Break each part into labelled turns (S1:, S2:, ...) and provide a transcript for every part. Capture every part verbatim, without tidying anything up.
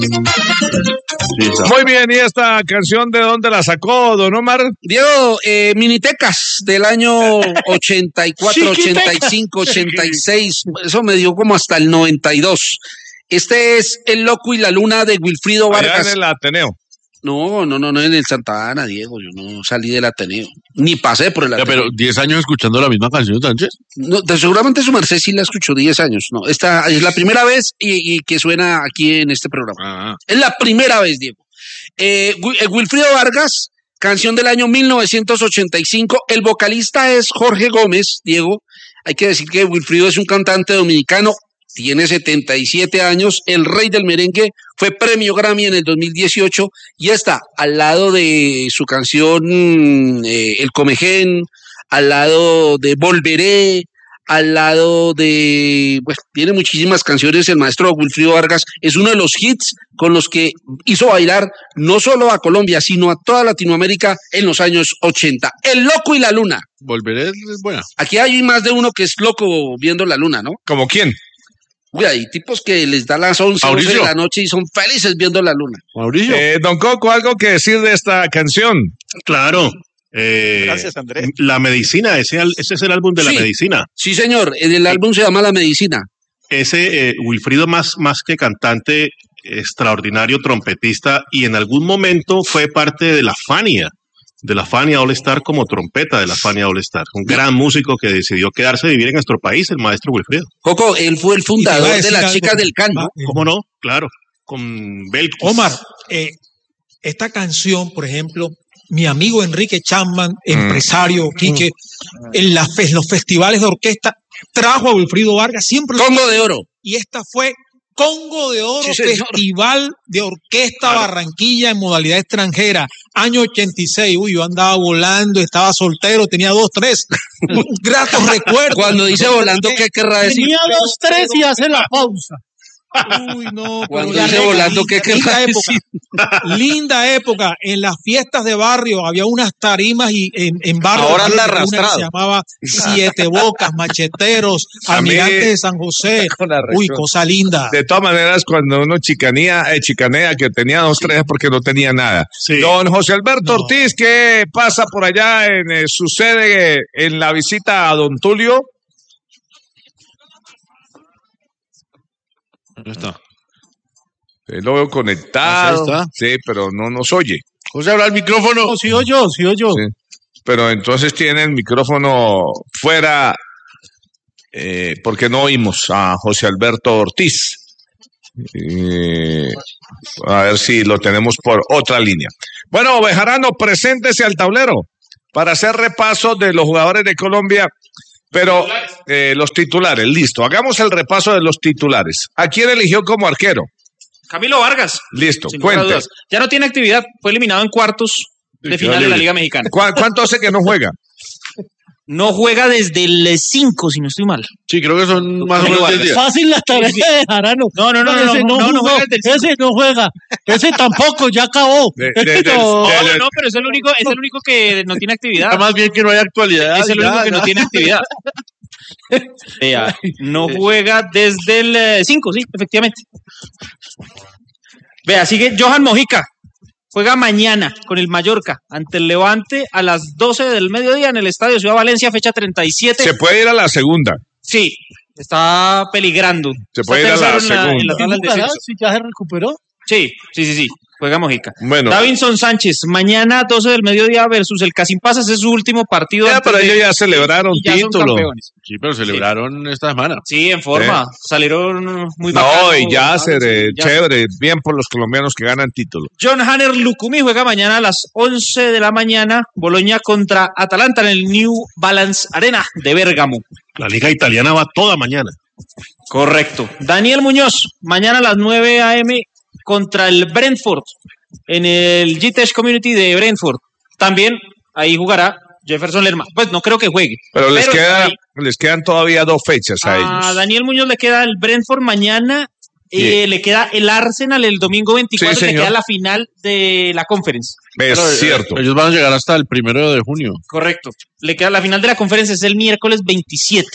S1: Muy bien, ¿y esta canción de dónde la sacó, don Omar?
S2: Diego, eh, Minitecas del año ochenta y cuatro, ochenta y cinco, ochenta y seis, eso me dio como hasta el noventa y dos. Este es El Loco y la Luna de Wilfrido Vargas.
S1: Allá en el Ateneo.
S2: No, no, no, no en el Santa Ana, Diego, yo no salí del Ateneo, ni pasé por el Ateneo.
S3: Ya, pero diez años escuchando la misma canción, Sánchez.
S2: No, seguramente su merced sí la escuchó diez años, no, esta es la primera vez y, y que suena aquí en este programa.
S3: Ah.
S2: Es la primera vez, Diego. Eh, Wilfrido Vargas, canción del año mil novecientos ochenta y cinco, el vocalista es Jorge Gómez, Diego, hay que decir que Wilfrido es un cantante dominicano, tiene setenta y siete años, el rey del merengue, fue premio Grammy en el dos mil dieciocho y está al lado de su canción eh, El Comején, al lado de Volveré, al lado de, pues tiene muchísimas canciones. El maestro Wilfrido Vargas es uno de los hits con los que hizo bailar no solo a Colombia, sino a toda Latinoamérica en los años ochenta. El Loco y la Luna.
S3: Volveré es buena.
S2: Aquí hay más de uno que es loco viendo la luna, ¿no?
S1: ¿Como quién?
S2: Uy, hay tipos que les da las once, once de la noche y son felices viendo la luna.
S3: Mauricio.
S1: Eh, don Coco, ¿algo que decir de esta canción?
S4: Claro. Eh,
S5: Gracias, Andrés.
S4: La Medicina, ese, ese es el álbum de
S2: Sí.
S4: La Medicina.
S2: Sí, señor, el, el álbum se llama La Medicina.
S4: Ese eh, Wilfrido, más, más que cantante, extraordinario trompetista, y en algún momento fue parte de la Fania, de la Fania All Star, como trompeta de la Fania All Star. Un gran músico que decidió quedarse a vivir en nuestro país, el maestro Wilfrido.
S2: Coco, él fue el fundador de las Chicas del Can, ¿no?
S4: ¿Cómo no? Claro, con Belkis.
S5: Omar, eh, esta canción, por ejemplo, mi amigo Enrique Chapman, empresario, mm. Quique, mm. en las, los festivales de orquesta, trajo a Wilfrido Vargas siempre.
S2: Congo de Oro.
S5: Y esta fue Congo de Oro,
S2: sí,
S5: Festival de Orquesta claro. Barranquilla en modalidad extranjera, año ochenta y seis. Uy, yo andaba volando, estaba soltero, tenía dos, tres. Gratos recuerdos.
S2: Cuando dice volando, ¿qué querrá decir?
S5: Tenía dos, tres y hace la pausa. Uy, no,
S2: cuando dice volando, ¿qué querrá decir?
S5: Linda época, en las fiestas de barrio había unas tarimas y en, en barrio
S2: ahora anda arrastrado.
S5: Se llamaba Siete Bocas, Macheteros, Almirantes de San José. Uy, cosa linda.
S1: De todas maneras, cuando uno chicanía, eh, chicanea que tenía dos, tres, porque no tenía nada. Sí. Don José Alberto no. Ortiz, ¿qué pasa por allá en eh, su sede en la visita a Don Tulio?
S3: ¿Dónde está?
S1: Eh, lo veo conectado. ¿Ah, sí, pero no nos oye.
S3: José, habla el micrófono.
S5: No, sí oyo, sí oyo. Sí.
S1: Pero entonces tiene el micrófono fuera, eh, porque no oímos a José Alberto Ortiz. Eh, a ver si lo tenemos por otra línea. Bueno, Bejarano, preséntese al tablero para hacer repaso de los jugadores de Colombia. Pero eh, los titulares, listo. Hagamos el repaso de los titulares. ¿A quién eligió como arquero?
S6: Camilo Vargas.
S1: Listo, cuente.
S6: Ya no tiene actividad, fue eliminado en cuartos de final de la Liga Mexicana.
S1: ¿Cu ¿Cuánto hace que no juega?
S6: No juega desde el cinco, si no estoy mal.
S3: Sí, creo que son más o menos diez días.
S5: Fácil la tarea de Jarano.
S6: No, no, no, no,
S5: ese no, no, no, juega desde ese no juega. Ese tampoco, ya acabó. De, de, de,
S6: no, de, de, no, pero es el único, es el único que no tiene actividad.
S3: Está más bien que no hay actualidad.
S6: Es el único ya, que ya. no tiene actividad. Vea, no juega desde el cinco, sí, efectivamente. Vea, sigue Johan Mojica. Juega mañana con el Mallorca ante el Levante a las doce del mediodía en el Estadio Ciudad Valencia, fecha treinta y siete.
S1: Se puede ir a la segunda.
S6: Sí, está peligrando.
S1: Se puede ir a la segunda.
S5: En la, en la ¿Sí ya se recuperó?
S6: Sí, sí, sí, sí. Juega Mojica.
S1: Bueno.
S6: Davinson Sánchez, mañana doce del mediodía versus el Casimpasa, ese es su último partido.
S1: Ya, pero ellos ya celebraron
S6: ya
S1: título.
S3: Sí, pero celebraron sí. esta semana.
S6: Sí, en forma. ¿Eh? Salieron muy
S1: bacanos. No, y ya se eh, chévere, bien por los colombianos que ganan título.
S6: John Hanner Lucumí juega mañana a las once de la mañana, Boloña contra Atalanta en el New Balance Arena de Bérgamo.
S4: La liga italiana va toda mañana.
S6: Correcto. Daniel Muñoz, mañana a las nueve a eme contra el Brentford en el G T E S Community de Brentford. También ahí jugará Jefferson Lerma. Pues no creo que juegue.
S1: Pero les, pero queda, les quedan todavía dos fechas a, a ellos.
S6: A Daniel Muñoz le queda el Brentford mañana, eh, le queda el Arsenal el domingo veinticuatro, sí, le queda la final de la Conference.
S1: Es pero, cierto.
S3: Ellos van a llegar hasta el primero de junio.
S6: Correcto. Le queda la final de la Conference, es el miércoles veintisiete.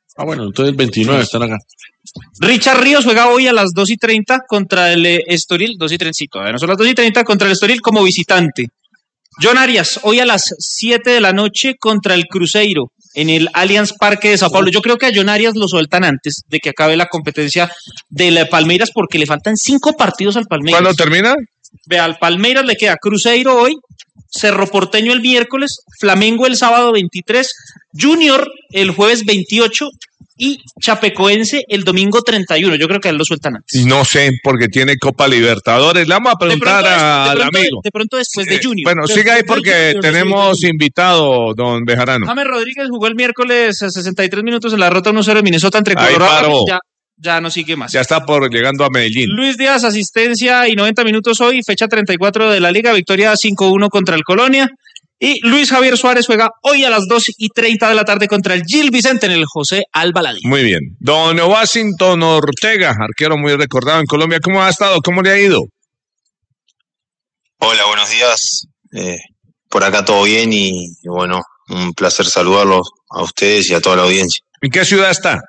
S3: Ah, bueno, entonces el veintinueve están acá.
S6: Richard Ríos juega hoy a las dos y treinta contra el eh, Estoril, dos y treinta, sí, todavía no son las dos y treinta, contra el Estoril como visitante. John Arias, hoy a las siete de la noche contra el Cruzeiro en el Allianz Parque de Sao Paulo. Yo creo que a John Arias lo sueltan antes de que acabe la competencia del Palmeiras porque le faltan cinco partidos al Palmeiras.
S1: ¿Cuándo termina?
S6: Ve, al Palmeiras le queda Cruzeiro hoy, Cerro Porteño el miércoles, Flamengo el sábado veintitrés, Junior el jueves veintiocho y Chapecoense el domingo treinta y uno. Yo creo que a él lo sueltan antes.
S1: No sé, porque tiene Copa Libertadores. Le vamos a preguntar
S6: de pronto,
S1: al
S6: de pronto,
S1: amigo.
S6: De pronto después de Junior.
S1: Eh, bueno,
S6: Después
S1: siga ahí
S6: de
S1: porque
S6: Junior,
S1: tenemos
S6: sí,
S1: invitado, don Bejarano.
S6: James Rodríguez jugó el miércoles a sesenta y tres minutos en la derrota uno cero de Minnesota entre
S1: Ahí
S6: Colorado.
S1: paró.
S6: Ya, ya no sigue más.
S1: Ya está por llegando a Medellín.
S6: Luis Díaz, asistencia y noventa minutos hoy, fecha treinta y cuatro de la Liga, victoria cinco uno contra el Colonia. Y Luis Javier Suárez juega hoy a las dos y treinta de la tarde contra el Gil Vicente en el José Alba Ladín.
S1: Muy bien. Don Washington Ortega, arquero muy recordado en Colombia. ¿Cómo ha estado? ¿Cómo le ha ido?
S7: Hola, buenos días. Eh, por acá todo bien y, y bueno, un placer saludarlos a ustedes y a toda la audiencia.
S1: ¿En qué ciudad está?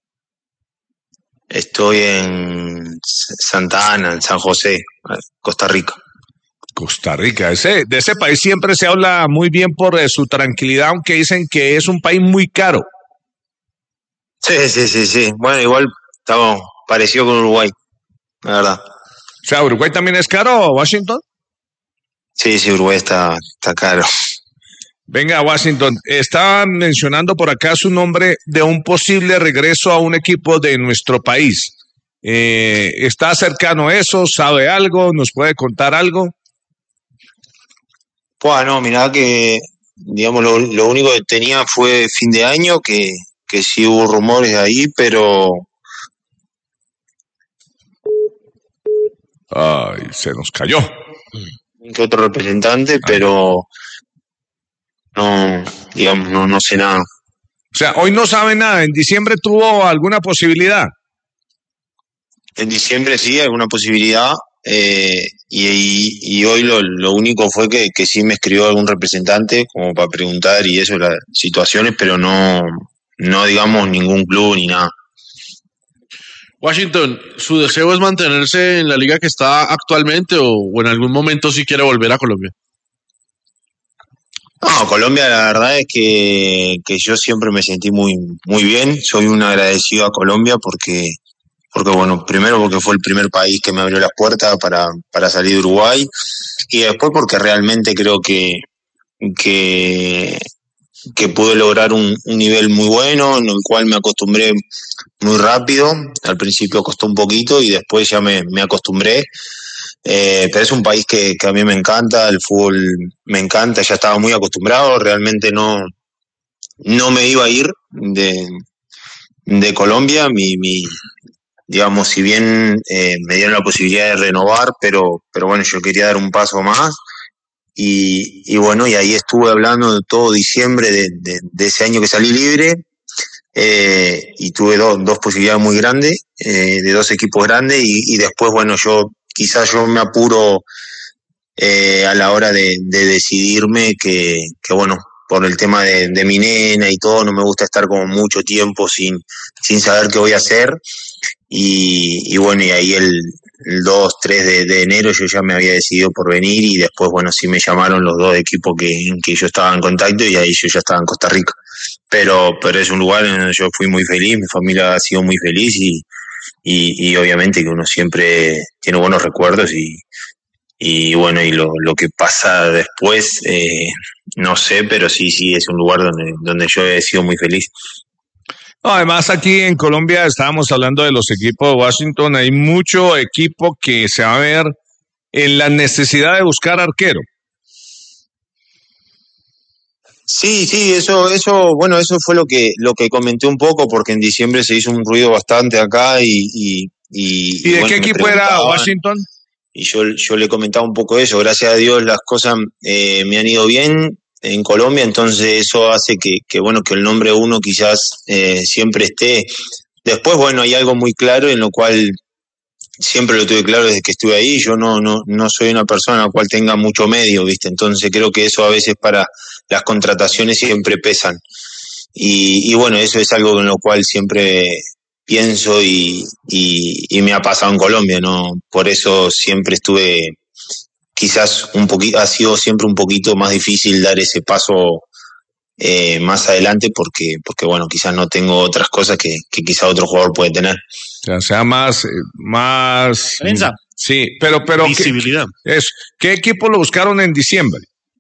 S7: Estoy en Santa Ana, en San José, Costa Rica.
S1: Costa Rica, ese, de ese país siempre se habla muy bien por eh, su tranquilidad, aunque dicen que es un país muy caro.
S7: Sí, sí, sí, sí. Bueno, igual estamos parecido con Uruguay, la verdad.
S1: O sea, ¿Uruguay también es caro, Washington?
S7: Sí, sí, Uruguay está, está caro.
S1: Venga, Washington, estaba mencionando por acá su nombre de un posible regreso a un equipo de nuestro país. Eh, ¿Está cercano a eso? ¿Sabe algo? ¿Nos puede contar algo?
S7: Bueno, mirá que, digamos, lo, lo único que tenía fue fin de año, que, que sí hubo rumores ahí, pero...
S1: Ay, se nos cayó.
S7: Que otro representante, pero no, digamos, no, no sé nada.
S1: O sea, hoy no sabe nada. ¿En diciembre tuvo alguna posibilidad?
S7: En diciembre sí, alguna posibilidad. Eh, y, y, y hoy lo, lo único fue que, que sí me escribió algún representante como para preguntar y eso, las situaciones, pero no, no digamos ningún club ni nada.
S3: Washington, ¿su deseo es mantenerse en la liga que está actualmente o, o en algún momento sí quiere volver a Colombia?
S7: No, Colombia la verdad es que, que yo siempre me sentí muy, muy bien. Soy un agradecido a Colombia porque... Porque, bueno, primero porque fue el primer país que me abrió las puertas para, para salir de Uruguay y después porque realmente creo que, que, que pude lograr un, un nivel muy bueno en el cual me acostumbré muy rápido. Al principio costó un poquito y después ya me, me acostumbré. Eh, pero es un país que, que a mí me encanta, el fútbol me encanta, ya estaba muy acostumbrado, realmente no, no me iba a ir de, de Colombia. Mi, mi digamos, si bien eh, me dieron la posibilidad de renovar, pero, pero bueno, yo quería dar un paso más. Y, y bueno, y ahí estuve hablando de todo diciembre de, de, de ese año que salí libre, eh, y tuve do, dos posibilidades muy grandes, eh, de dos equipos grandes, y, y después, bueno, yo quizás yo me apuro eh, a la hora de, de decidirme que, que, bueno, por el tema de, de mi nena y todo, no me gusta estar como mucho tiempo sin, sin saber qué voy a hacer. Y, y bueno, y ahí el, el dos, tres de, de enero yo ya me había decidido por venir y después, bueno, sí me llamaron los dos equipos que, en que yo estaba en contacto y ahí yo ya estaba en Costa Rica. Pero, pero es un lugar en donde yo fui muy feliz, mi familia ha sido muy feliz y, y, y obviamente que uno siempre tiene buenos recuerdos y, y bueno, y lo, lo que pasa después, eh, no sé, pero sí, sí, es un lugar donde, donde yo he sido muy feliz.
S1: No, además, aquí en Colombia estábamos hablando de los equipos de Washington. Hay mucho equipo que se va a ver en la necesidad de buscar arquero.
S7: Sí, sí, eso, eso, bueno, eso fue lo que, lo que comenté un poco, porque en diciembre se hizo un ruido bastante acá y, y, y,
S1: ¿Y de
S7: bueno,
S1: qué
S7: me
S1: equipo era Washington?
S7: Y yo, yo le comentaba un poco eso. Gracias a Dios las cosas eh, me han ido bien en Colombia, entonces eso hace que, que bueno, que el nombre uno quizás eh, siempre esté. Después, bueno, hay algo muy claro en lo cual siempre lo tuve claro desde que estuve ahí. Yo no, no, no soy una persona a la cual tenga mucho medio, ¿viste? Entonces creo que eso a veces para las contrataciones siempre pesan. y, y bueno, eso es algo en lo cual siempre pienso y, y, y me ha pasado en Colombia, ¿no? Por eso siempre estuve, quizás un poquito, ha sido siempre un poquito más difícil dar ese paso eh, más adelante porque, porque bueno, quizás no tengo otras cosas que, que quizás otro jugador puede tener.
S1: O sea, sea más, eh, más.
S6: Prensa.
S1: Sí, pero, pero.
S4: Visibilidad.
S1: ¿qué, eso, ¿Qué equipo lo buscaron en diciembre?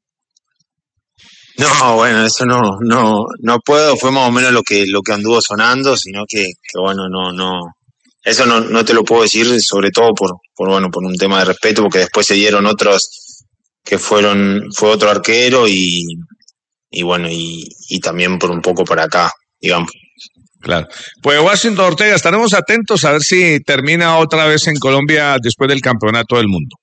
S7: No, bueno, eso no, no, no puedo, fue más o menos lo que, lo que anduvo sonando, sino que, que bueno, no, no, eso no, no te lo puedo decir, sobre todo por, por, bueno, por un tema de respeto, porque después se dieron otros que fueron, fue otro arquero y, y bueno, y, y también por un poco por acá, digamos.
S1: Claro. Pues Washington Ortega, estaremos atentos a ver si termina otra vez en Colombia después del campeonato del mundo.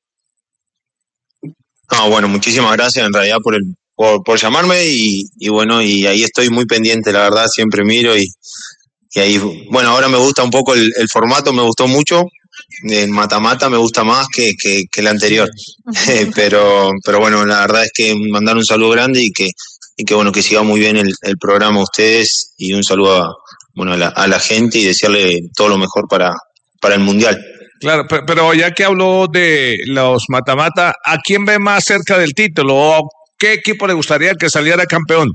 S7: No, bueno, muchísimas gracias en realidad por el, por, por llamarme y, y bueno, y ahí estoy muy pendiente, la verdad, siempre miro y, y ahí, bueno, ahora me gusta un poco el, el formato, me gustó mucho, el mata-mata me gusta más que, que, que el anterior, pero, pero bueno, la verdad es que mandar un saludo grande y que, y que bueno, que siga muy bien el, el programa a ustedes y un saludo a, bueno, a la, a la gente y desearle todo lo mejor para, para el Mundial.
S1: Claro, pero, pero ya que habló de los mata-mata, ¿a quién ve más cerca del título? ¿O qué equipo le gustaría que saliera campeón?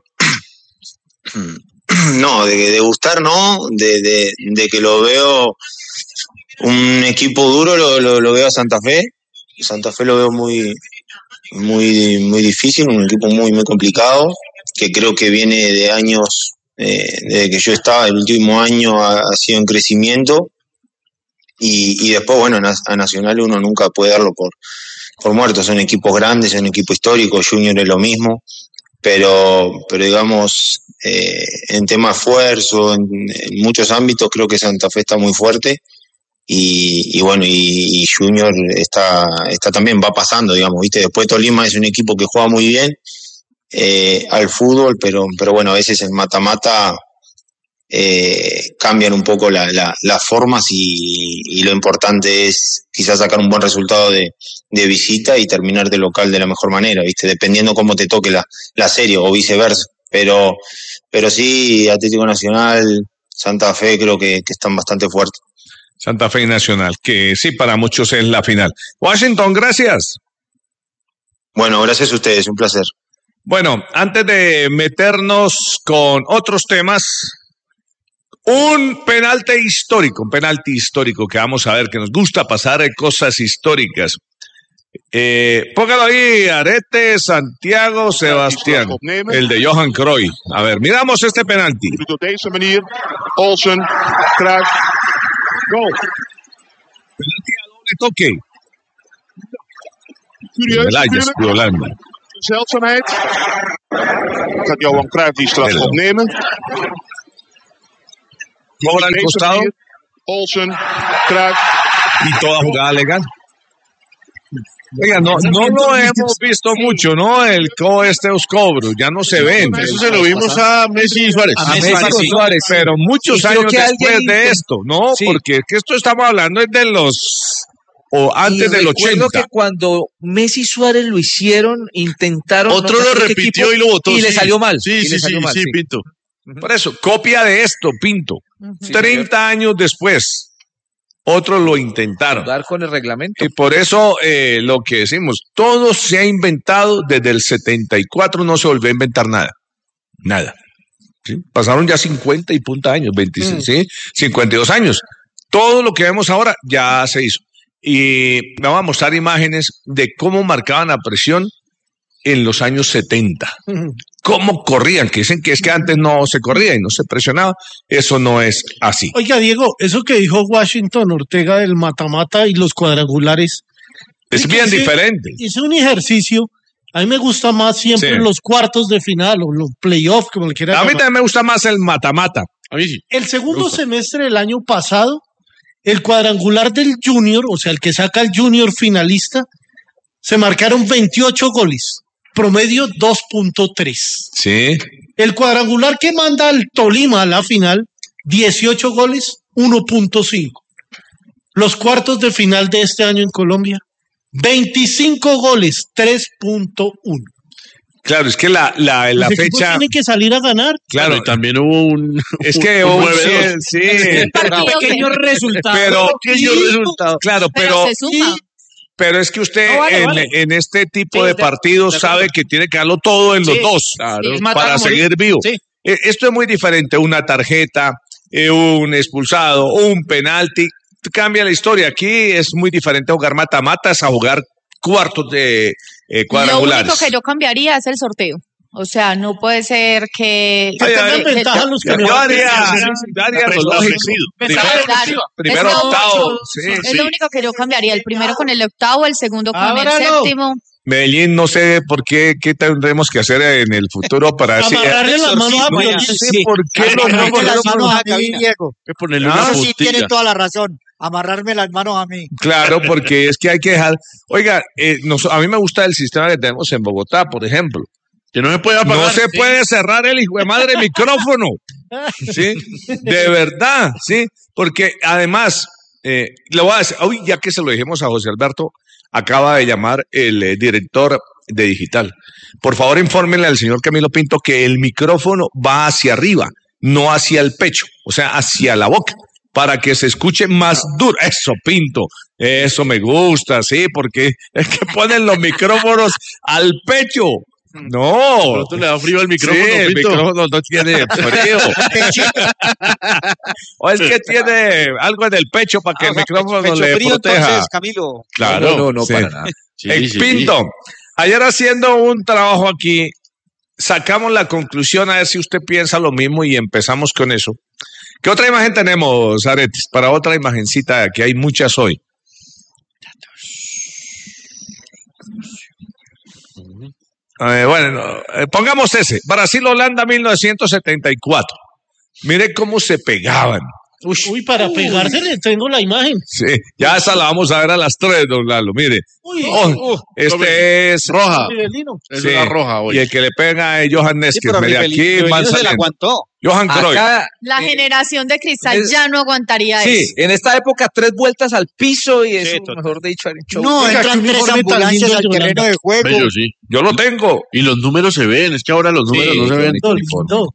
S7: No, de, de gustar no, de, de, de que lo veo un equipo duro, lo, lo, lo veo a Santa Fe. Santa Fe lo veo muy, muy, muy difícil, un equipo muy, muy complicado, que creo que viene de años, eh, desde que yo estaba, el último año ha, ha sido en crecimiento. Y, y después, bueno, a Nacional uno nunca puede darlo por, por muerto, son equipos grandes, son equipos históricos, Junior es lo mismo, pero, pero digamos, eh, en tema esfuerzo, en, en muchos ámbitos, creo que Santa Fe está muy fuerte y, y bueno, y, y Junior está, está también, va pasando, digamos, ¿viste? Después Tolima es un equipo que juega muy bien eh, al fútbol, pero, pero bueno, a veces en mata-mata Eh, cambian un poco la, la, las formas y, y lo importante es quizás sacar un buen resultado de, de visita y terminar de local de la mejor manera, ¿viste? Dependiendo cómo te toque la, la serie o viceversa, pero, pero sí, Atlético Nacional, Santa Fe creo que, que están bastante fuertes.
S1: Santa Fe y Nacional, que sí, para muchos es la final. Washington, gracias.
S7: Bueno, gracias a ustedes, un placer.
S1: Bueno, antes de meternos con otros temas, un penalti histórico, un penalti histórico que vamos a ver, que nos gusta pasar cosas históricas. Eh, póngalo ahí, Arete, Santiago, Sebastián, el de Johan Cruyff. A ver, miramos este penalti.
S8: Op deze manier, Olsen, Cruyff, goal.
S1: Penalti a doble toque.
S8: Curieus
S1: Melayas
S8: natuurlijk.
S1: de Holanda.
S8: Een zeldzaamheid. Gaat Johan Cruyff die strafschop nemen.
S1: Cobra al costado.
S8: Olsen, Cruyff.
S1: Y toda jugada legal. Oiga, no, no lo hemos visto mucho, ¿no? El co estos cobros, ya no se ven.
S3: Eso se lo vimos a Messi y Suárez.
S5: A
S1: A
S5: Messi
S1: Messi
S5: sí.
S1: Suárez, pero muchos
S5: Y creo
S1: años
S5: que
S1: después
S5: alguien
S1: de
S5: intent-
S1: esto, ¿no?
S5: Sí.
S1: Porque es que esto estamos hablando es de los o antes
S9: Y
S1: del
S9: recuerdo
S1: ochenta.
S9: que cuando Messi y Suárez lo hicieron, intentaron.
S3: Otro
S9: no
S3: lo
S9: sé qué
S3: repitió
S9: equipo,
S3: y lo votó.
S9: Y le
S3: sí.
S9: salió mal.
S3: Sí,
S9: y
S3: sí,
S9: le
S3: sí,
S9: salió mal,
S3: sí,
S9: sí.
S3: Pinto.
S1: Por eso, copia de esto, Pinto.
S9: Sí,
S1: treinta años después, otros lo intentaron.
S9: Dar con el reglamento.
S1: Y por eso eh, lo que decimos, todo se ha inventado desde el setenta y cuatro, no se volvió a inventar nada. Nada. ¿Sí? Pasaron ya cincuenta y punta años, veintiséis,
S9: Mm.
S1: ¿sí? cincuenta y dos años. Todo lo que vemos ahora ya se hizo. Y vamos a mostrar imágenes de cómo marcaban la presión en los años setenta. Cómo corrían, que dicen que es que antes no se corría y no se presionaba. Eso no es así.
S10: Oiga, Diego, eso que dijo Washington Ortega del mata-mata y los cuadrangulares.
S1: Es bien
S10: hice-
S1: diferente.
S10: Hice un ejercicio. A mí me gusta más siempre
S1: Sí.
S10: los cuartos de final o los playoffs, como le quiera
S1: A mí
S10: llamar.
S1: también me gusta más el mata-mata.
S3: A mí sí.
S10: El segundo semestre del año pasado, el cuadrangular del Junior, o sea, el que saca el Junior finalista, se marcaron veintiocho goles, promedio dos punto tres.
S1: Sí.
S10: El cuadrangular que manda al Tolima a la final, dieciocho goles, uno punto cinco. Los cuartos de final de este año en Colombia, veinticinco goles, tres punto uno.
S1: Claro, es que la, la, la
S10: Los equipos
S1: fecha.
S10: tienen que salir a ganar.
S1: Claro,
S3: y también hubo un.
S1: es que
S3: un
S1: hubo un-
S3: nueve dos.
S1: sí, sí,
S6: Un pequeño resultado.
S1: pero
S3: Pequeño resultado.
S1: claro,
S11: Pero,
S1: pero
S11: se suma.
S1: pero es que usted
S6: No, vale,
S1: en,
S6: vale.
S1: en este tipo
S6: Sí,
S1: de
S6: de-
S1: partidos
S6: de acuerdo.
S1: sabe que tiene que darlo todo en los
S6: Sí,
S1: dos
S6: claro. Sí, matar
S1: para
S6: a morir.
S1: seguir vivo.
S6: Sí.
S1: Eh, Esto es muy diferente, una tarjeta, eh, un expulsado, un penalti, cambia la historia. Aquí es muy diferente jugar mata-matas a jugar cuartos de eh,
S11: Lo
S1: cuadrangulares.
S11: único que yo cambiaría es el sorteo. O sea, no puede ser que...
S10: Que
S1: Ay,
S10: tengan
S1: ay,
S10: ventaja los que
S1: Yo
S10: no
S1: haría, yo haría lo lógico. Primero,
S11: Claro,
S1: primero
S11: es lo
S1: octavo.
S11: único-
S1: Sí,
S11: es
S1: sí.
S11: lo único que yo cambiaría. El primero con el octavo, el segundo con el
S10: Ábralo.
S11: séptimo.
S1: Medellín, no sé por qué, qué tendremos que hacer en el futuro para decir.
S10: Amarrarle las manos a
S1: No
S10: Piolis.
S1: sé por qué los
S12: Amarrarme las
S1: micrófonos-
S12: manos a mí, Diego.
S3: Hay que ponerle
S1: Ah,
S3: una
S12: Eso sí
S3: puntilla.
S12: tiene toda la razón. Amarrarme las manos a mí.
S1: Claro, porque es que hay que dejar. Oiga, eh, nos- a mí me gusta el sistema que tenemos en Bogotá, por ejemplo.
S3: Que no se puede apagar.
S1: No se
S3: Sí.
S1: puede cerrar el hijo de madre micrófono. ¿Sí? De verdad, ¿sí? Porque además, eh, le voy a decir, hoy ya que se lo dijimos a José Alberto, acaba de llamar el eh, director de Digital. Por favor, infórmenle al señor Camilo Pinto que el micrófono va hacia arriba, no hacia el pecho, o sea, hacia la boca, para que se escuche más duro. Eso, Pinto, eso me gusta, sí, porque es que ponen los micrófonos al pecho. No.
S3: Pronto le da frío al micrófono,
S1: Sí, el
S3: Pinto.
S1: micrófono no tiene frío. O es que tiene algo en el pecho para que
S12: Ah,
S1: el
S12: o sea,
S1: micrófono
S12: pecho
S1: le
S12: frío,
S1: proteja.
S12: entonces, Camilo.
S1: Claro.
S9: No, no, no,
S1: sí.
S9: para nada.
S3: Sí,
S1: Eh,
S3: sí.
S1: Pinto, ayer haciendo un trabajo aquí, sacamos la conclusión a ver si usted piensa lo mismo y empezamos con eso. ¿Qué otra imagen tenemos, Aretes? Para otra imagencita, que hay muchas hoy. Eh, bueno, eh, pongamos ese. Brasil-Holanda mil novecientos setenta y cuatro. Mire cómo se pegaban.
S10: Uy, para pegarse le tengo la imagen.
S1: Sí, ya esa la vamos a ver a las tres, don Lalo. Mire.
S10: Uy,
S1: Oh, este es
S3: roja.
S10: Rivelino.
S3: Es
S1: Sí,
S3: una roja hoy.
S1: y el que le pega es Johan Nesquez.
S12: pero
S1: Mire,
S12: Rivelino-
S1: aquí
S12: Rivelino
S1: van
S12: se la
S1: saliendo.
S12: aguantó.
S1: Johan Cruyff.
S9: Acá,
S11: La
S9: eh,
S11: generación de cristal
S9: es-
S11: ya no aguantaría
S9: sí,
S11: eso.
S9: en esta época tres vueltas al piso y eso,
S3: total.
S9: mejor dicho, era un show.
S12: No,
S10: Oiga,
S12: entran
S10: qué
S12: tres
S10: uniforme tan
S12: ambulancias
S10: lindo,
S12: al
S10: Yolanda.
S12: terreno de juego.
S3: Bello, sí.
S1: Yo lo tengo.
S3: Y los números se ven. Es que ahora los números
S1: Sí,
S3: no se ven.
S10: Lindo, lindo.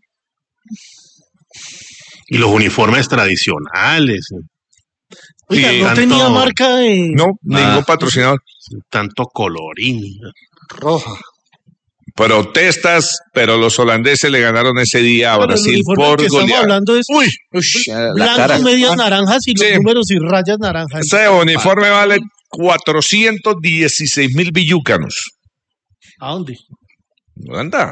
S4: Y los uniformes tradicionales.
S10: Oiga,
S4: Sí,
S10: no
S4: tanto-
S10: tenía marca de...
S1: No,
S3: Nada.
S1: ningún patrocinador.
S4: Tanto colorín.
S12: Roja.
S1: Protestas, pero los holandeses le ganaron ese día a
S10: Pero el
S1: Brasil
S10: uniforme del
S1: por
S10: que estamos
S1: golear.
S10: hablando es
S3: Uy,
S9: La
S10: blanco,
S9: cara.
S10: medias naranjas y los
S1: Sí.
S10: números y rayas naranjas.
S1: Ese uniforme vale cuatrocientos dieciséis mil billúcanos.
S10: ¿A dónde?
S1: Anda.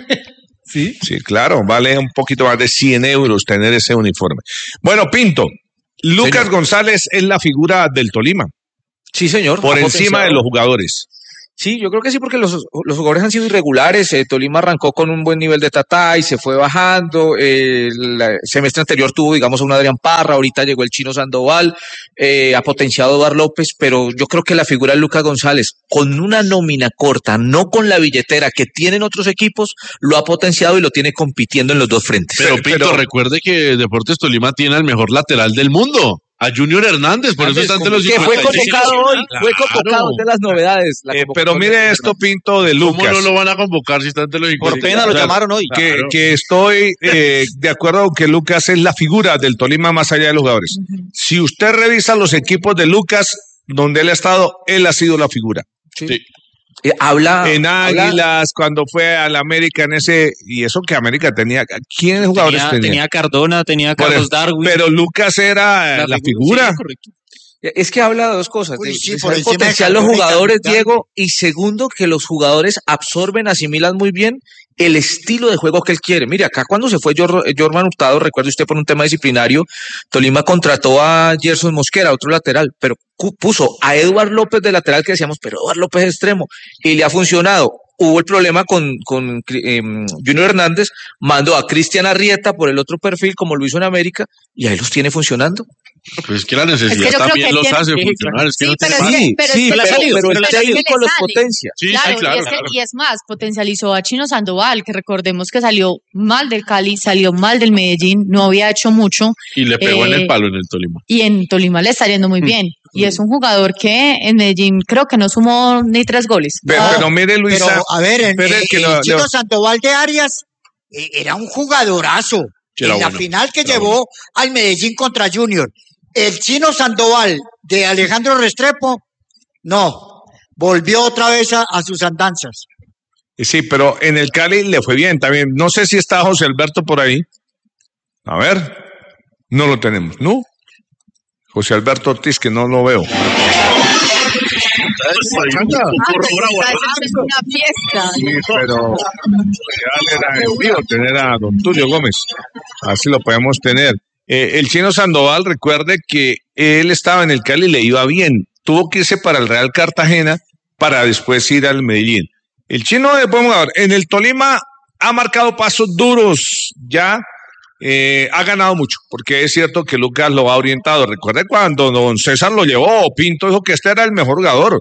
S10: Sí.
S1: Sí, claro, vale un poquito más de cien euros tener ese uniforme. Bueno, Pinto, Lucas
S9: Señor.
S1: González es la figura del Tolima,
S9: Sí, señor.
S1: por
S9: ha
S1: encima
S9: potenciado.
S1: de los jugadores.
S9: Sí, yo creo que sí, porque los, los jugadores han sido irregulares. Eh, Tolima arrancó con un buen nivel de Tatá y se fue bajando. Eh, el semestre anterior tuvo, digamos, a un Adrián Parra, ahorita llegó el Chino Sandoval, eh, ha potenciado a Eduard López, pero yo creo que la figura de Lucas González, con una nómina corta, no con la billetera que tienen otros equipos, lo ha potenciado y lo tiene compitiendo en los dos frentes.
S3: pero Pinto, recuerde que Deportes Tolima tiene al mejor lateral del mundo, a Junior Hernández, por eso está ante los
S9: que fue
S3: cincuenta y cinco.
S9: convocado hoy, fue
S3: Claro.
S9: convocado de las novedades. la
S1: Eh,
S9: convocatoria
S1: pero mire
S9: de
S1: esto, Pinto, de
S3: ¿Cómo
S1: Lucas.
S3: no lo van a convocar si está ante los cincuenta y cinco?
S12: Por pena lo
S3: Claro.
S12: llamaron hoy.
S1: que,
S3: Claro.
S1: que estoy eh, de acuerdo con que Lucas es la figura del Tolima más allá de los jugadores. Si usted revisa los equipos de Lucas, donde él ha estado, él ha sido la figura.
S3: Sí.
S9: Eh, habla
S1: En
S9: habla-
S1: Águilas, cuando fue al América en ese, y eso que América tenía, ¿quiénes jugadores
S6: Tenía,
S1: tenía?
S6: tenía Cardona, tenía
S1: Por
S6: Carlos
S1: eso,
S6: Darwin.
S1: Pero Lucas era la, figura.
S6: Sí, correcto.
S9: Es que habla de dos cosas.
S12: Uy,
S9: de-
S12: sí,
S9: de
S12: por
S9: saber
S12: encima de
S9: potenciar los
S12: Cardona y
S9: jugadores,
S12: Capitán.
S9: Diego, y segundo, que los jugadores absorben, asimilan muy bien el estilo de juego que él quiere. Mire, acá cuando se fue Jor- Jorman Hurtado, recuerde usted por un tema disciplinario, Tolima contrató a Gerson Mosquera, otro lateral, pero cu- puso a Eduard López de lateral, que decíamos, pero Eduard López es extremo, y le ha funcionado. Hubo el problema con, con eh, Junior Hernández, mandó a Cristian Arrieta por el otro perfil, como lo hizo en América, y ahí los tiene funcionando.
S3: Pues es que la
S11: Es
S3: necesidad
S11: que yo creo
S3: también
S11: que
S3: los
S11: tiene-
S3: hace
S11: sí,
S3: funcionar. Es que
S11: sí,
S3: no
S11: pero
S3: tiene
S11: es
S3: más.
S11: que- pero
S9: sí,
S11: es que
S9: pero,
S11: le salió,
S9: pero el
S11: pero es que
S9: técnico
S11: le
S9: los
S11: sale.
S9: potencia.
S3: Sí, sí,
S11: Claro,
S3: claro,
S11: y, es que-
S3: claro.
S11: y es más, potencializó a Chino Sandoval, que recordemos que salió mal del Cali, salió mal del Medellín, no había hecho mucho,
S3: Y le pegó en
S11: eh,
S3: el palo en el Tolima.
S11: y en Tolima le está yendo muy bien. Y es un jugador que en Medellín creo que no sumó ni tres goles.
S1: Pero,
S11: Ah,
S1: pero mire, Luisa.
S12: Pero, a ver, en,
S1: espere
S12: eh,
S1: que
S12: el
S1: lo-
S12: Chino
S1: lo-
S12: Sandoval de Arias eh, era un jugadorazo.
S3: Sí,
S12: En
S3: era
S12: la
S3: bueno,
S12: final que
S3: era
S12: llevó al Medellín contra Junior. El Chino Sandoval de Alejandro Restrepo, no, volvió otra vez a, a sus andanzas.
S1: Sí, pero en el Cali le fue bien también. No sé si está José Alberto por ahí. A ver, no lo tenemos, ¿no? José Alberto Ortiz, que no lo veo.
S11: es una fiesta.
S1: Sí, pero ya era en vivo tener a don Tulio Gómez. Así lo podemos tener. Eh, el Chino Sandoval, recuerde que él estaba en el Cali y le iba bien. Tuvo que irse para el Real Cartagena para después ir al Medellín. El Chino de buen jugador. En el Tolima ha marcado pasos duros. Ya eh, ha ganado mucho, porque es cierto que Lucas lo ha orientado. Recuerde cuando don César lo llevó, Pinto dijo que este era el mejor jugador.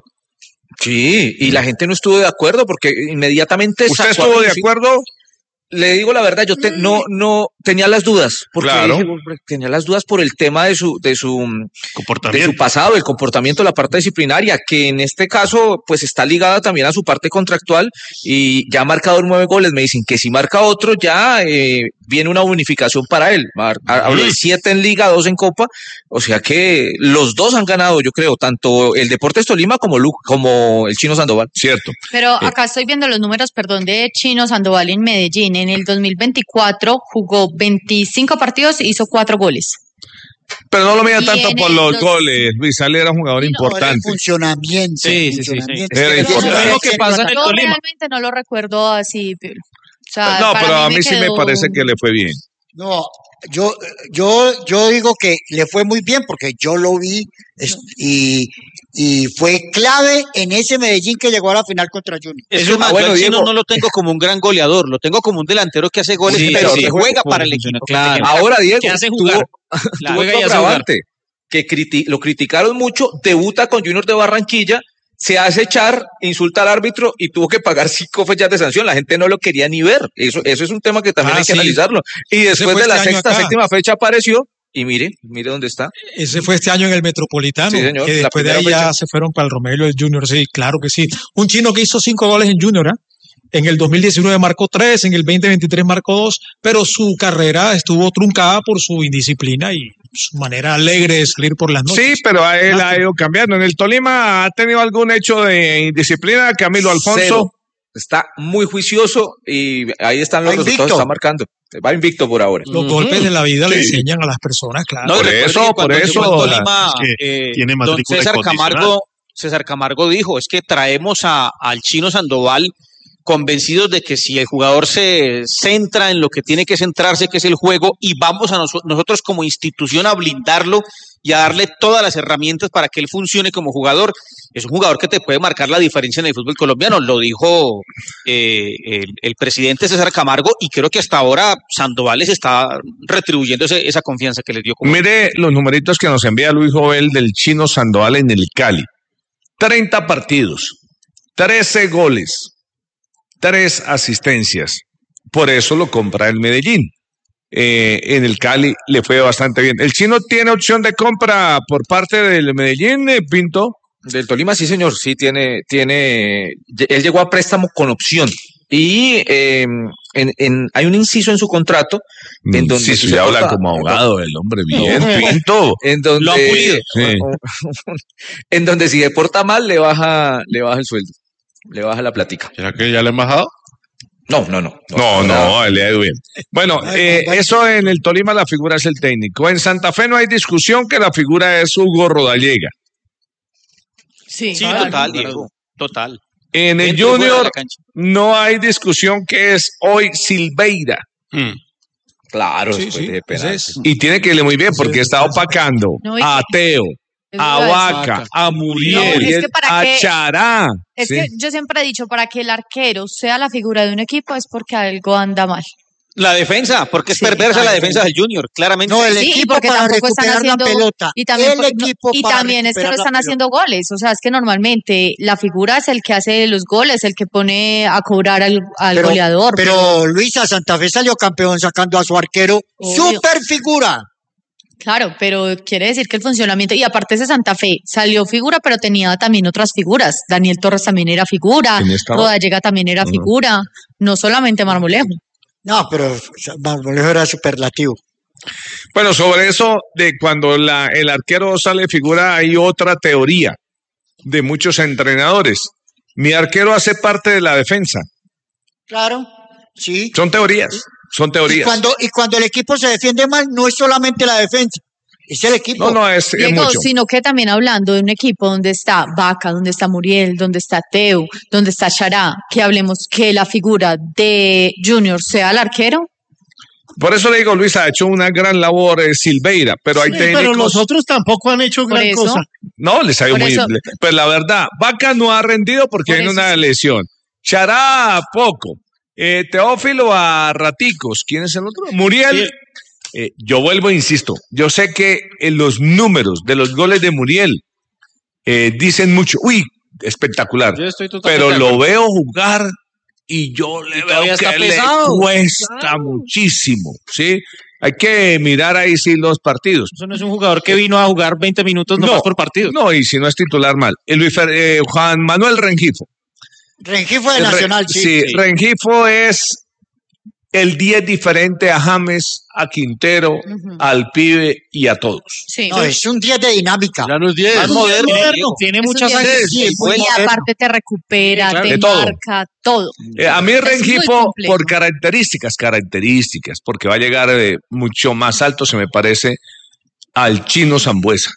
S9: Sí, y la gente no estuvo de acuerdo porque inmediatamente
S1: ¿Usted
S9: sacó a
S1: estuvo de
S9: Vinicius.
S1: acuerdo?
S9: Le digo la verdad, yo te- no no tenía las dudas, porque
S1: Claro.
S9: dije, hombre, tenía las dudas por el tema de su de su de
S4: Comportamiento.
S9: su pasado, el comportamiento, la parte disciplinaria, que en este caso pues está ligada también a su parte contractual y ya ha marcado nueve goles. Me dicen que si marca otro ya eh, viene una bonificación para él. Mar- ha- Hablo de siete en Liga, dos en Copa, o sea que los dos han ganado, yo creo, tanto el Deportes Tolima como Lu- como el Chino Sandoval.
S1: Cierto.
S11: Pero acá estoy viendo los números, perdón, de Chino Sandoval en Medellín. En el dos mil veinticuatro jugó veinticinco partidos e hizo cuatro goles.
S1: Pero no lo mira
S11: Y
S1: tanto
S11: en
S1: por
S11: el
S1: los
S11: dos-
S1: goles. Luis Ale era un jugador
S12: Ahora el
S1: importante.
S12: funcionamiento.
S6: Sí, sí, sí, sí.
S12: funcionamiento.
S1: Era
S12: Es que
S1: importante.
S12: no
S6: Es lo que
S12: debe
S6: pasa
S12: ser
S6: en el
S11: Yo
S6: Tolima.
S11: realmente no lo recuerdo así, pero, o sea,
S1: No,
S11: para
S1: pero a
S11: me
S1: mí sí me
S11: quedó-
S1: parece que le fue bien.
S12: No, yo, yo, yo digo que le fue muy bien porque yo lo vi es- y, y fue clave en ese Medellín que llegó a la final contra Junior.
S13: Es
S9: Eso-
S13: que más,
S9: ah, bueno,
S13: yo al Chino
S9: Diego.
S13: no lo tengo como un gran goleador, lo tengo como un delantero que hace goles,
S9: Sí,
S13: pero
S9: sí,
S13: que
S9: sí.
S13: juega
S6: Como
S13: para el
S6: funciona,
S13: equipo. que
S6: claro.
S13: te genera-
S9: Ahora, Diego,
S6: que hace
S9: tuvo-
S6: jugar.
S9: tuvo
S6: Juega y
S9: otro
S6: hace jugar.
S9: agravante, que criti- lo criticaron mucho, debuta con Junior de Barranquilla, se hace echar, insulta al árbitro y tuvo que pagar cinco fechas de sanción. La gente no lo quería ni ver. Eso, eso es un tema que también
S5: Ah,
S9: hay que
S5: sí.
S9: analizarlo. Y después
S5: fue
S9: de la
S5: este año
S9: sexta,
S5: acá.
S9: séptima fecha apareció y mire, mire dónde está.
S5: Ese fue este año en el Metropolitano,
S9: Sí, señor,
S5: que
S9: la
S5: después de ahí
S9: primera
S5: ya
S9: fecha.
S5: se fueron para el Romero del Junior, sí, claro que sí. Un chino que hizo cinco goles en Junior, ¿ah? En el dos mil diecinueve marcó tres, en el veinte veintitrés marcó dos, pero su carrera estuvo truncada por su indisciplina y su manera alegre de salir por las noches.
S1: Sí, pero a él ha ido cambiando. En el Tolima ha tenido algún hecho de indisciplina, Camilo Alfonso.
S9: Cero. Está muy juicioso y ahí están los
S12: Va
S9: resultados,
S12: invicto.
S9: está marcando. Va invicto por ahora.
S5: Los golpes de la vida le
S1: Sí.
S5: enseñan a las personas, claro.
S13: No, y
S1: Por
S13: recuerde
S1: eso,
S13: que
S1: por
S13: cuando
S1: eso,
S13: llegó al
S1: la-
S13: Tolima,
S4: es que
S13: eh,
S4: tiene
S13: don
S4: matrícula
S13: César
S4: incondicional.
S13: Camargo, César Camargo dijo, es que traemos a, al Chino Sandoval convencidos de que si el jugador se centra en lo que tiene que centrarse, que es el juego, y vamos a noso- nosotros como institución a blindarlo y a darle todas las herramientas para que él funcione como jugador. Es un jugador que te puede marcar la diferencia en el fútbol colombiano, lo dijo eh, el, el presidente César Camargo, y creo que hasta ahora Sandoval les está retribuyendo ese- esa confianza que les dio. Como
S1: Mire los numeritos que nos envía Luis Jovel del Chino Sandoval en el Cali. treinta partidos, trece goles, tres asistencias. Por eso lo compra el Medellín. Eh, en el Cali le fue bastante bien. ¿El Chino tiene opción de compra por parte del Medellín, eh, Pinto?
S9: Del Tolima, sí, señor, sí tiene, tiene, él llegó a préstamo con opción. Y eh, en, en- hay un inciso en su contrato en donde
S1: Sí,
S9: si
S1: sí,
S9: se
S1: habla
S9: porta-
S1: como abogado el hombre. Bien,
S9: No.
S1: Pinto.
S9: en donde
S1: Lo han pulido. Sí.
S9: en donde si se porta mal le baja, le baja el sueldo, le baja la plática.
S3: ¿Será que ya le han bajado?
S9: No, no, no.
S1: No, no, él le ha ido bien. Bueno, eh, eso en el Tolima la figura es el técnico. En Santa Fe no hay discusión que la figura es Hugo Rodallega.
S11: Sí,
S13: Sí, total, Diego, total.
S1: En el
S13: Dentro y fuera de
S1: Junior
S13: la cancha.
S1: no hay discusión que es hoy Silveira.
S9: Claro,
S5: Sí,
S9: después
S5: sí,
S9: de
S5: ese
S9: penal.
S5: es.
S1: Y tiene que irle muy bien porque está opacando
S11: No, y
S1: a
S11: que-
S1: Teo,
S11: Eso
S1: a
S11: iba a decir.
S1: Vaca, a Muriel,
S11: No, es que para
S1: a
S11: que-
S1: Chará.
S11: Es
S1: ¿sí?
S11: que yo siempre he dicho, para que el arquero sea la figura de un equipo es porque algo anda mal.
S13: La defensa, porque es
S11: Sí,
S13: perversa la
S11: ay,
S13: defensa del Junior, claramente.
S12: No, el
S11: Sí, y
S12: equipo
S11: porque
S12: para
S11: tampoco están
S12: recuperar la
S11: haciendo
S12: pelota.
S11: y también,
S12: el
S11: por- no,
S12: equipo
S11: y
S12: para
S11: también es que no
S12: recuperar la
S11: están
S12: pelota.
S11: haciendo goles, o sea, es que normalmente la figura es el que hace los goles, el que pone a cobrar al, al
S12: Pero-
S11: goleador.
S12: Pero Luisa, Santa Fe salió campeón sacando a su arquero.
S11: Obvio.
S12: ¡Super figura!
S11: Claro, pero quiere decir que el funcionamiento, y aparte ese Santa Fe salió figura, pero tenía también otras figuras. Daniel Torres también era figura,
S1: ¿Quién estaba?
S11: Rodallega también era
S1: Ujú.
S11: figura, no solamente Marmolejo.
S12: No, pero Marmolejo era superlativo.
S1: Bueno, sobre eso de cuando la, el arquero sale figura, hay otra teoría de muchos entrenadores. Mi arquero hace parte de la defensa.
S12: Claro, sí.
S1: Son teorías, son
S12: Y
S1: teorías.
S12: cuando, y cuando el equipo se defiende mal, no es solamente la defensa, es el equipo.
S1: No, no, es, es
S11: Diego,
S1: mucho.
S11: sino que también hablando de un equipo donde está Vaca, donde está Muriel, donde está Teo, donde está Chará, que hablemos que la figura de Junior sea el arquero.
S1: Por eso le digo, Luis, ha hecho una gran labor eh, Silveira, pero hay
S10: Sí,
S1: técnicos...
S10: pero los otros tampoco han hecho
S11: Por
S10: gran
S11: eso.
S10: cosa.
S1: No, les ha ido
S11: Por
S1: muy
S11: eso-
S1: bien. Pero la verdad, Vaca no ha rendido porque
S11: Por
S1: tiene
S11: eso
S1: una
S11: sí.
S1: lesión. Chará, poco. Eh, Teófilo a raticos. ¿Quién es el otro? Muriel. Eh, yo vuelvo, e insisto. Yo sé que en los números de los goles de Muriel eh, dicen mucho. Uy, espectacular.
S6: Yo estoy totalmente
S1: Pero
S6: de
S1: lo
S6: acuerdo.
S1: veo jugar y yo le veo
S6: todavía
S1: que
S6: está
S1: le
S6: pesado.
S1: cuesta
S6: Claro.
S1: muchísimo. ¿Sí? Hay que mirar ahí sí los partidos.
S6: Eso no es un jugador que vino a jugar veinte minutos nomás por partido.
S1: No, y si no es titular mal. El Luis Fer- eh, Juan Manuel Rengifo.
S12: Rengifo de
S1: El Re-
S12: Nacional, sí.
S1: sí, Rengifo es el diez diferente a James, a Quintero,
S11: Ujú.
S1: al pibe y a todos.
S11: Sí.
S12: No, es un diez de dinámica.
S3: Ya no es diez.
S6: Más moderno.
S10: Moderno.
S6: Tiene
S11: Es un
S6: muchas
S11: día
S6: años.
S11: que-
S12: sí, es muy
S11: y
S12: moderno.
S11: aparte te recupera,
S6: Sí, claro,
S11: te
S1: de todo.
S11: marca, todo.
S1: Eh, a mí
S11: Es muy
S1: Rengifo,
S11: complejo.
S1: por características, características, porque va a llegar eh, mucho más alto, se me parece, al Chino Sambuesa.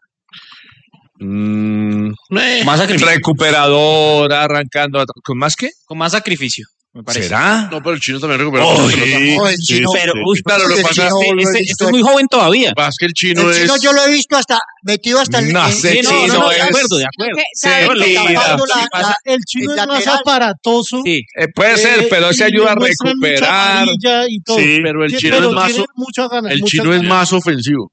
S1: Mm,
S6: Más sacrificio.
S1: recuperador, arrancando, at- ¿con más qué?
S6: Con más sacrificio, me parece.
S1: ¿Será?
S3: No, pero el chino también recupera.
S1: Oh,
S3: mucha pelota.
S1: sí.
S12: No, el chino-
S6: Pero,
S3: sí.
S6: uy,
S3: Claro, lo
S12: el
S3: que pasa
S12: chino
S3: es
S12: lo he
S6: este,
S12: visto
S6: este es muy joven todavía.
S3: que, es que el chino
S12: El
S3: es...
S12: chino yo lo he visto hasta metido hasta el
S1: No
S12: en-
S1: sé,
S12: en-
S6: Sí, no,
S1: chino
S6: no, no, de
S1: es-
S6: acuerdo, de acuerdo.
S11: Que
S1: Sí,
S11: sabe que
S1: mentira.
S11: está-
S12: tapando la-
S6: Sí, pasa.
S12: la-
S10: El chino
S12: el
S10: es más
S12: lateral.
S10: aparatoso.
S6: Sí.
S1: Eh, puede ser,
S10: eh,
S1: pero
S10: y
S1: se
S10: le
S1: ayuda a
S10: muestran mucha
S1: recuperar.
S10: amarilla y todo.
S3: Sí, pero el
S10: Sí,
S3: chino
S10: pero
S3: es más
S10: tiene
S3: o-
S10: muchas ganas,
S3: El
S10: muchas
S3: chino es
S10: ganas.
S3: más ofensivo.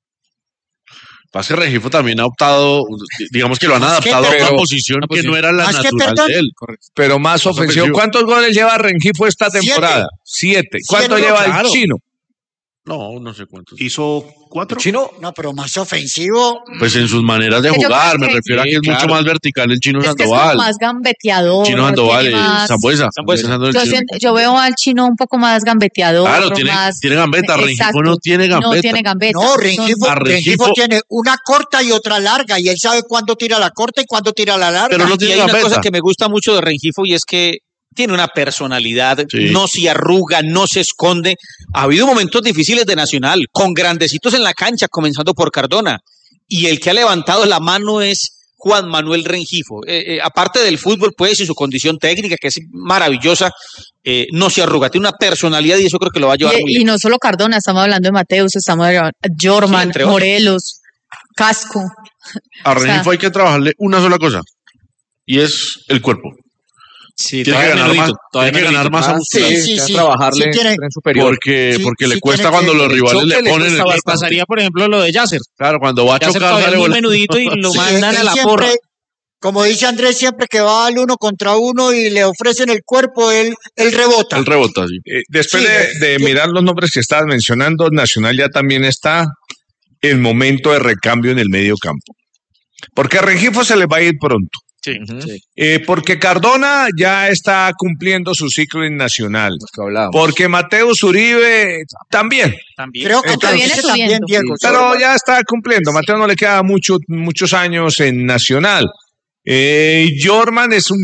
S3: Pasa que Rengifo también ha optado, digamos que lo han
S12: Más que,
S3: adaptado a
S1: pero-
S3: una posición
S6: una
S3: que
S6: posición.
S3: no era la
S12: Más que,
S3: natural
S12: perdón.
S3: de él.
S1: Pero más ofensivo.
S3: ofensivo.
S1: ¿Cuántos goles lleva Rengifo esta
S12: Siete.
S1: temporada? Siete. ¿Cuánto
S12: Siete,
S1: lleva
S3: claro.
S1: el Chino?
S3: No, no sé cuántos.
S4: Hizo cuatro.
S9: Chino,
S12: No, pero más ofensivo.
S3: Pues en sus maneras de
S11: Que yo
S3: jugar,
S11: creo
S3: me
S11: que-
S3: refiero a que
S6: Sí,
S3: es mucho
S6: claro.
S3: más vertical el chino
S11: Es que es como
S3: Sandoval.
S11: más gambeteador.
S3: Chino Sandoval,
S11: tiene
S3: eh,
S11: más-
S3: Sambuesa.
S6: Sambuesa.
S3: Pensando en el
S11: Yo,
S3: chino.
S11: siento- yo veo al chino un poco más gambeteador.
S3: Claro, tiene,
S11: más,
S3: tiene gambeta. Rengifo
S11: Exacto.
S3: no tiene gambeta.
S11: No tiene gambeta.
S12: No,
S11: Son-
S12: Rengifo,
S3: a
S12: Rengifo
S3: Rengifo-
S12: tiene una corta y otra larga, y él sabe cuándo tira la corta y cuándo tira la larga.
S3: Pero no
S13: Y
S3: tiene
S13: hay una
S3: gambeta.
S13: cosa que me gusta mucho de Rengifo y es que tiene una personalidad,
S3: Sí.
S13: no se arruga, no se esconde. Ha habido momentos difíciles de Nacional, con grandecitos en la cancha, comenzando por Cardona. Y el que ha levantado la mano es Juan Manuel Rengifo. Eh, eh, aparte del fútbol, pues, y su condición técnica, que es maravillosa, eh, no se arruga, tiene una personalidad y eso creo que lo va a llevar muy
S11: Y, y
S13: bien.
S11: no solo Cardona, estamos hablando de Mateus, estamos hablando de Jorman,
S13: Sí, entre otros.
S11: Morelos, Casco.
S3: A
S11: o sea-
S3: Rengifo hay que trabajarle una sola cosa. Y es el cuerpo.
S6: Sí,
S3: Tiene que
S6: todavía
S3: ganar,
S6: menudito,
S3: más,
S6: todavía
S3: tiene que ganar
S6: menudito.
S3: masa
S9: ah,
S3: muscular.
S9: sí,
S12: sí,
S9: sí,
S12: sí.
S9: trabajarle
S12: Sí tiene-
S9: en tren superior.
S3: Porque,
S12: Sí,
S3: porque
S12: sí
S3: le cuesta
S12: tiene
S3: cuando
S12: que-
S3: los
S9: el
S3: rivales
S9: choque
S3: le
S9: le
S3: ponen
S9: cuesta
S3: el
S6: Le
S9: bastante.
S6: pasaría, por ejemplo, lo de Yasser.
S3: Claro, cuando va a
S6: Yasser
S3: chocar
S6: todavía
S3: sale
S6: es muy
S3: volando.
S6: menudito y lo
S12: Sí,
S6: mandan
S12: él
S6: a la
S12: siempre,
S6: porra.
S12: como dice Andrés, siempre que va al uno contra uno y le ofrecen el cuerpo, él, él rebota.
S3: Él rebota, sí.
S1: Eh, después
S12: Sí,
S1: de, de
S12: yo-
S1: mirar los nombres que estabas mencionando, Nacional ya también está en momento de recambio en el medio campo. Porque a Rengifo se le va a ir pronto.
S6: Sí.
S1: Eh, porque Cardona ya está cumpliendo su ciclo en Nacional.
S9: Los que hablábamos.
S1: Porque Mateus Uribe también.
S6: También.
S12: Creo que
S1: Entonces-
S12: también,
S11: Viene
S12: también,
S11: subiendo.
S12: Diego.
S1: Pero ya está cumpliendo. Mateo no le queda mucho, muchos años en Nacional. Eh, Jorman es un